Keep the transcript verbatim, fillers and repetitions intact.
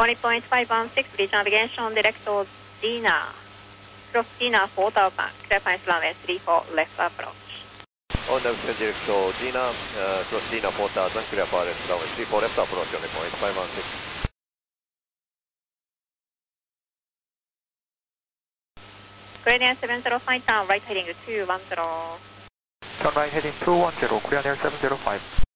twenty point five one six, bridge navigation, direct to Dina. Cross Dina four thousand, clear finds runway three four, left approach. On navigation direct to Dina, uh, cross Dina four thousand, clear for left runway three four, left approach on point five one six. Korean seven zero five, down right heading two one zero. Turn right heading two one zero, Korean Air seven zero five.